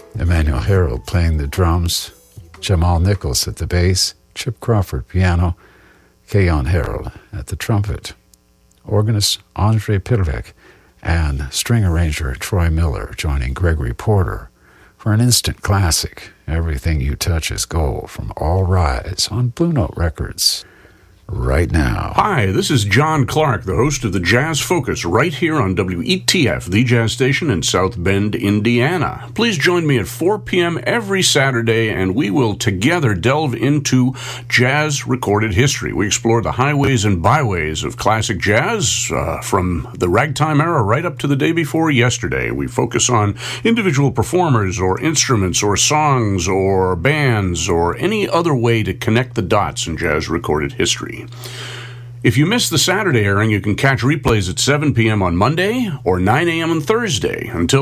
Emmanuel Harold playing the drums, Jamal Nichols at the bass, Chip Crawford piano, Keyon Harold at the trumpet, organist Andre Pilvek, and string arranger Troy Miller joining Gregory Porter for an instant classic, Everything You Touch Is Gold, from All Rise on Blue Note Records. Right now. Hi, this is John Clark, the host of the Jazz Focus, right here on WETF, the jazz station in South Bend, Indiana. Please join me at 4 p.m. every Saturday, and we will together delve into jazz recorded history. We explore the highways and byways of classic jazz, from the ragtime era right up to the day before yesterday. We focus on individual performers or instruments or songs or bands or any other way to connect the dots in jazz recorded history. If you miss the Saturday airing, you can catch replays at 7 p.m. on Monday or 9 a.m. on Thursday. Until